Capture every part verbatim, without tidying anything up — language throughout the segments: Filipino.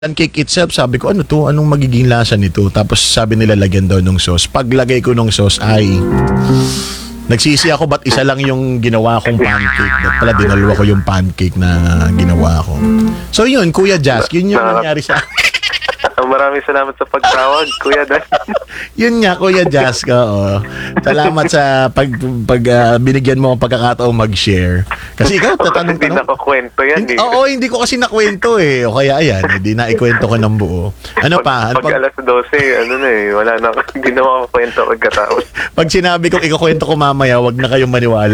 Pancake itself, sabi ko, ano to? Anong magiging lasa nito? Tapos sabi nila lagyan daw ng sauce. Paglagay ko ng sauce ay nagsisi ako ba't isa lang yung ginawa kong pancake. Ba't pala dinalwa ko yung pancake na ginawa ko. So yun, Kuya Jazz, yun yung nangyari sa Maraming salamat sa pagtawag, Kuya Dan. Yun nga, Kuya Jazz ka. Oh. Salamat sa pag, pag uh, binigyan mo ang pagkakataong mag-share. Kasi ikaw, tatanong Hindi nakakwento yan. Hindi, eh. oo, hindi ko kasi nakwento eh. O kaya ayan, hindi na ikwento ko ng buo. Ano pag, pa? Ano pag, pag, alas dose, ano na eh. Wala na, hindi na makakwento pagkatapos. pag sinabi kong ikukwento ko mamaya, wag na kayong maniwala.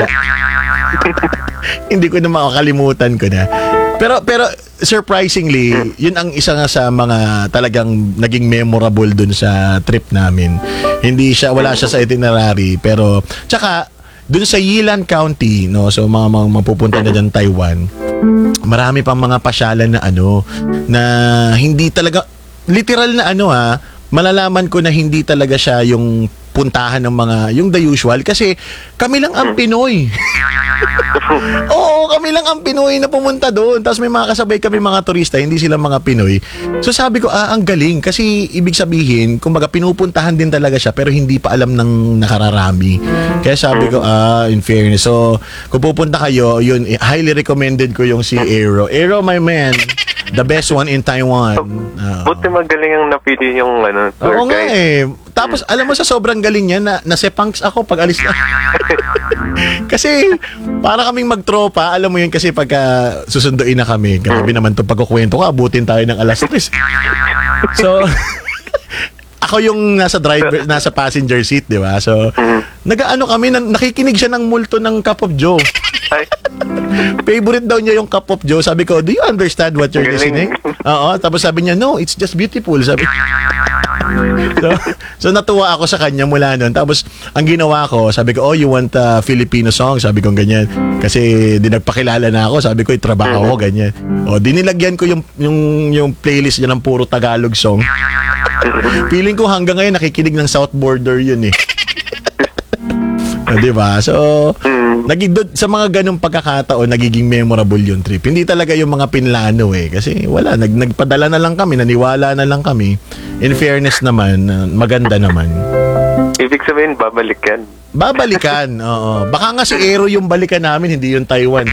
Hindi ko na makakalimutan ko na. Pero pero surprisingly, yun ang isa nga sa mga talagang naging memorable dun sa trip namin. Hindi siya, wala siya sa itinerary, pero tsaka dun sa Yilan County, no, so mga, mga mapupunta na dyan Taiwan, marami pang mga pasyalan na ano, na hindi talaga, literal na ano ha, malalaman ko na hindi talaga siya yung puntahan ng mga, yung the usual, kasi kami lang ang Pinoy. Oo, kami lang ang Pinoy na pumunta doon. Tapos may mga kasabay kami mga turista, hindi sila mga Pinoy. So sabi ko, ah, ang galing. Kasi ibig sabihin, kumbaga pinupuntahan din talaga siya pero hindi pa alam ng nakararami. Kaya sabi ko, ah, in fairness. So, kung pupunta kayo, yun, highly recommended ko yung si Aero. Aero, my man. The best one in Taiwan. Uh, Buti magaling ang napili yung ano, tour Oo nga guide. eh. Tapos alam mo sa sobrang galing niya na nasepangs ako pag alis na. Kasi para kaming magtropa, alam mo yun kasi pagka susunduin na kami, grabe naman to pagkukwento ka, abutin tayo ng alas tres. So ako yung nasa driver, nasa passenger seat, di ba? So nag-aano kami, nakikinig siya ng multo ng Cup of Joe. Ay, Favorite daw niya yung Cup of Joe. Sabi ko, do you understand what you're Galing. listening? Oo. Tapos sabi niya, no, it's just beautiful. Sabi so, so natuwa ako sa kanya mula nun. Tapos ang ginawa ko, sabi ko, oh, you want a Filipino song? Sabi ko ganyan. Kasi di nagpakilala na ako. Sabi ko, itrabaho ko, ganyan. O, dinilagyan ko yung, yung, yung playlist niya ng puro Tagalog song. Feeling ko hanggang ngayon nakikinig ng South Border yun eh. O, diba? So, naging doon sa mga ganung pagkakataon nagiging memorable yung trip. Hindi talaga yung mga pinlano eh kasi wala, nag nagpadala na lang kami, naniwala na lang kami. In fairness naman, uh, maganda naman. ibig sabihin, babalik yan. Babalikan, oo. Baka nga si Aero yung balikan namin, hindi yung Taiwan.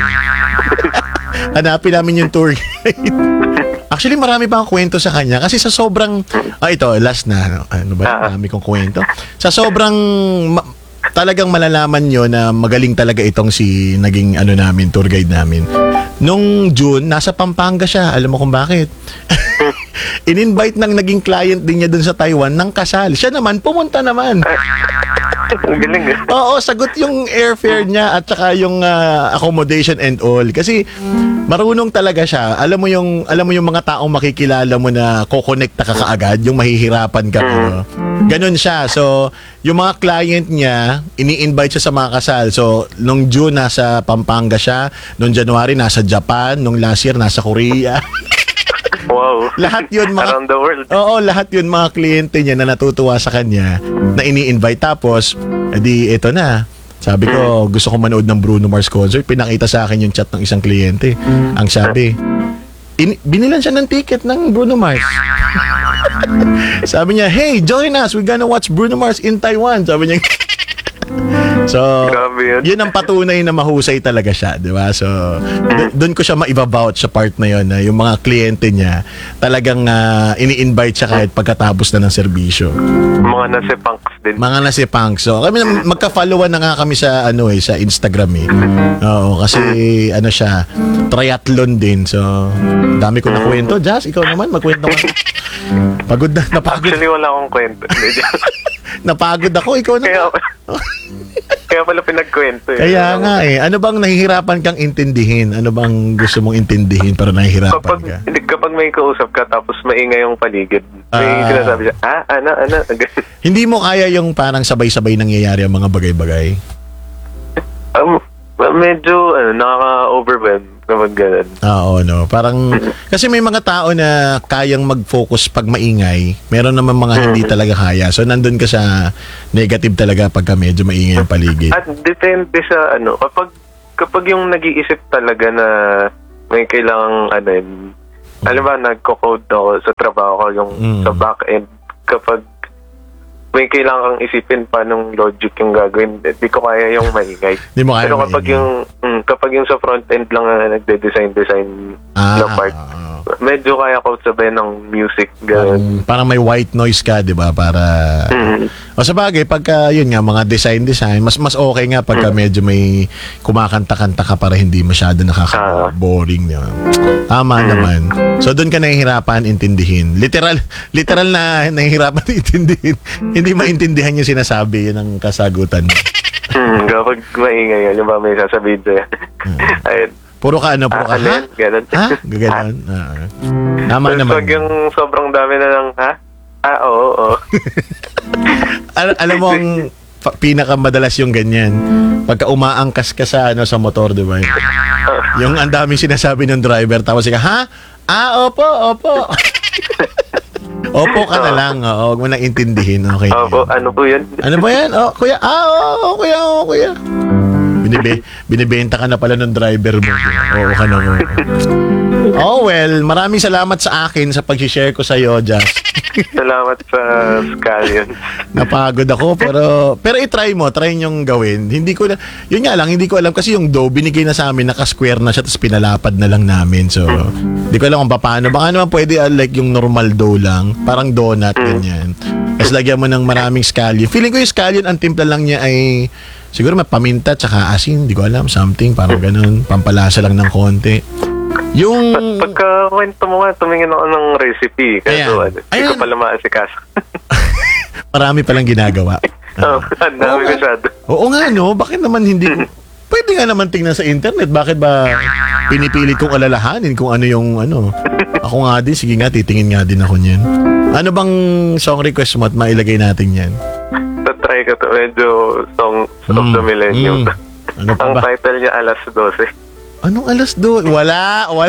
Hanapin namin yung tour guide. Actually, marami pa akong kwento sa kanya kasi sa sobrang, ah ito, last na, ano, ano ba, marami kong kwento. Sa sobrang ma- talagang malalaman nyo na magaling talaga itong si naging ano namin, tour guide namin. Nung June, nasa Pampanga siya. Alam mo kung bakit? In-invite ng naging client din niya dun sa Taiwan ng kasal. Siya naman, pumunta naman. Ang galing eh. Oo, sagot yung airfare niya at saka yung uh, accommodation and all. Kasi marunong talaga siya. Alam mo yung alam mo yung mga taong makikilala mo na kokonekta ka kaagad, yung mahihirapan ka. Ano. Ganon siya. So, yung mga client niya, ini-invite siya sa mga kasal. So, nung June, nasa Pampanga siya. Nung January, nasa Japan. Nung last year, nasa Korea. Wow. Lahat yun mga Around the world. Oo, lahat yun mga kliyente niya na natutuwa sa kanya na ini-invite. Tapos, edi ito na. Sabi ko, gusto ko manood ng Bruno Mars concert. Pinakita sa akin yung chat ng isang kliyente. Ang sabi, in- binilan siya ng ticket ng Bruno Mars. Sabi niya, hey, join us. We're gonna watch Bruno Mars in Taiwan. Sabi niya. So, Grabe yun. yun ang patunay na mahusay talaga siya, di ba? So, d- doon ko siya maibabout sa part na yun na yung mga kliyente niya talagang uh, ini-invite siya kahit pagkatapos na ng serbisyo. Mga nasipunks din. Mga nasipang. So, kami na- magka-followan na nga kami sa ano eh, sa Instagram eh. Oo, kasi ano siya, triathlon din. So, dami ko na kwento. Jazz, ikaw naman, magkwento ka. Pagod na, napagod. Actually, wala akong kwento. Napagod ako, ikaw na. Kaya, kaya pala pinagkwento eh. Kaya nga eh. Ano bang nahihirapan kang intindihin? Ano bang gusto mong intindihin pero nahihirapan Kapag, ka? hindi, kapag may kausap ka tapos maingay yung paligid, may Ah. sinasabi siya, ah, ano, ano, Hindi mo kaya yung parang sabay-sabay nangyayari ang mga bagay-bagay? um, medyo, ano, nakaka-overwhelm kapag ganun. Oo, no. Parang, kasi may mga tao na kayang mag-focus pag maingay. Meron naman mga hindi talaga kaya. So, nandun ka sa negative talaga pagka medyo maingay ang paligid. At depende sa, ano, kapag, kapag yung nag-iisip talaga na may kailangang, ano, alam ba, nagko-code ako sa trabaho ko, yung Mm. sa back-end. Kapag may kailangan kang isipin pa nung logic yung gagawin, di ko kaya yung maingay. Di mo kaya Pero kapag maingay. yung, mm, kapag yung sa front-end lang na nagde-design-design Ah, na part, medyo kaya ko sabay ng music. parang, Ganun. parang may white noise ka, di ba? Para... Mm. O sa bagay, pagka yun nga, mga design-design, mas mas okay nga pagka medyo may kumakanta-kanta ka para hindi masyado nakaka-boring. Di ba? Tama naman. So doon ka nahihirapan intindihin. Literal, literal na nahihirapan intindihin. Hindi maintindihan yung sinasabi, yun ang kasagutan mo. Hmm, kapag maingay, alam ba, may sasabihin sa'yo. Ayun. Puro ka ano, puro ka, Ah, ha? ano? Ganun. Ha? Gaganon. Ah. Tama Tapos naman. pag yung sobrang dami na lang, ha? Ah, oo, oo. Al- alam mo ang pa- pinakamadalas yung ganyan. Pagka umaangkas ka sa ano sa motor, di ba? Yung ang daming sinasabi ng driver, tapos ika, ha? Ah, opo, opo. Opo ka na lang, oo, huwag mo nang intindihin, okay? na Opo, yan. ano po yun? Ano ba yan? Oh, kuya, ah, oo, oh, kuya, oo, kuya. Binibe, binibenta ka na pala ng driver mo. Oo ka na. Oo. Oh, well, maraming salamat sa akin sa pag-share ko sa iyo, Jazz. Salamat sa scallion. Napagod ako pero pero i-try mo, try niyong gawin. Hindi ko na yun nga lang, hindi ko alam kasi yung dough binigay na sa amin, naka-square na siya tapos pinalapad na lang namin. So, hindi ko alam kung paano. Baka naman pwede uh, like yung normal dough lang, parang donut ganyan. Tapos lagyan mo ng maraming scallion. Feeling ko yung scallion ang timpla lang niya ay siguro may paminta tsaka asin, hindi ko alam, something parang ganun, pampalasa lang ng konti. Yung Pag, pagka kwento mo nga, tumingin ako ng recipe. Kasi Ayan. ano, hindi Ayan. ko pala maasikaso. marami palang ginagawa. Oh, ang Oo dami nga. masyado. Oo nga, no? Bakit naman hindi... Pwede nga naman tingnan sa internet. Bakit ba pinipilit kong alalahanin kung ano yung ano? Ako nga din, sige nga, titingin nga din ako niyan. Ano bang song request mo at mailagay natin yan? Tatry ko to. Medyo Song of Mm, the Millennium. mm. Ano pa Ang ba? title niya, Alas twelve. Anong alas doon? Wala, wala.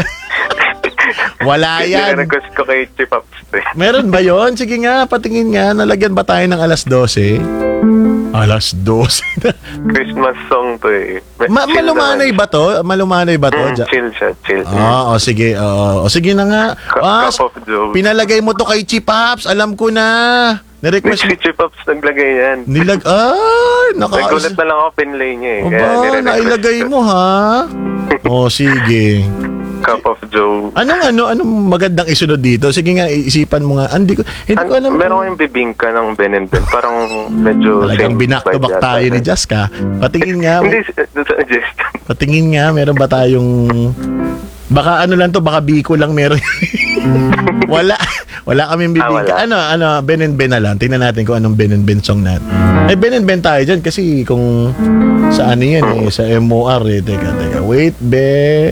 Wala yan. Request ko kay Chip Ups. Eh. Meron ba yon? Sige nga, patingin nga. Nalagyan ba tayo ng alas twelve? Alas twelve. Christmas song to eh. Ma Chill malumanay naman. ba to? Malumanay ba to? Mm, Ja- chill siya, chill. Ah, o sige. oo. o sige na nga. Cu- Ah, Cup of Joe. pinalagay mo to kay Chipaps. Alam ko na. Na-request mo. Si Chip Ups naglagay yan. Nilag... Ay, naka... Nagulat na lang ako, pinlay niya eh. O Kaya ba, nire-request nailagay ko. mo ha? O sige. Cup of Joe. Anong ano, anong magandang isunod dito? Sige nga, isipan mo nga. Hindi ko, hindi ko alam. An- meron kayong bibingka ng Ben and Ben. Parang medyo... Talagang same binakto-back vibe yata. tayo ni Jaska. Patingin nga. Hindi, uh, suggestion. Patingin nga, meron ba tayong... Baka ano lang to, baka Biko lang meron. wala. Wala kaming Ah, bibigyan. wala. Ano, ano, Ben and Ben na lang. Tingnan natin kung anong Ben and Ben song natin. Ay, Ben and Ben tayo dyan kasi kung sa ano yan eh, sa M O R eh. Teka, teka. Wait, Be...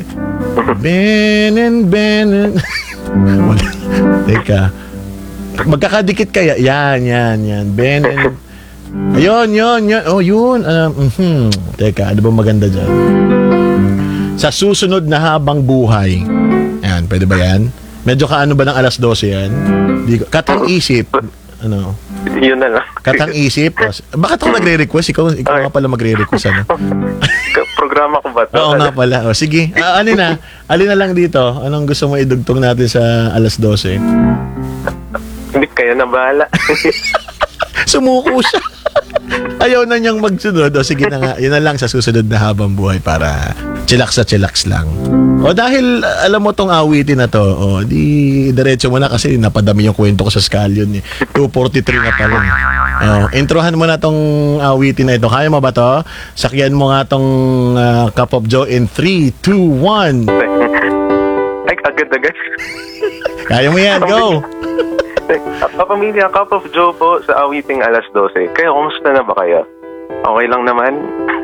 Ben and Ben and... wala. Teka. Magkakadikit kaya? Yan, yan, yan. Ben and... Ayun, yun, yun. Oh, yun. Um, mhm. Teka, ano ba maganda dyan? Sa susunod na habang buhay. Ayan, pwede ba yan? Medyo kaano ba ng alas twelve yan? Di ko, katang isip. Ano? Yun na lang. Katang isip. O, bakit ako nagre-request? Ikaw, ikaw Ay. nga pala magre-request. Ano? Programa ko ba to? Oo nga pala. O, sige. Ah, ano na? Alin na lang dito? Anong gusto mo idugtong natin sa alas twelve? Hindi, kayo na bahala. Sumuko siya. Ayaw na niyang magsunod. O sige na nga, yun na lang sa susunod na habang buhay para chillax sa chillax lang. O dahil uh, alam mo tong awitin na to, o di diretso mo na kasi napadami yung kwento ko sa Scallion eh. two forty-three na pala. O, introhan mo na tong awitin na ito. Kaya mo ba to? Sakyan mo nga tong uh, Cup of Joe in three, two, one. Ay, agad-agad. Kaya mo yan, go! Kapamilya, Cup of Joe po sa awiting alas twelve. Kayo, kumusta na ba kayo? Okay lang naman?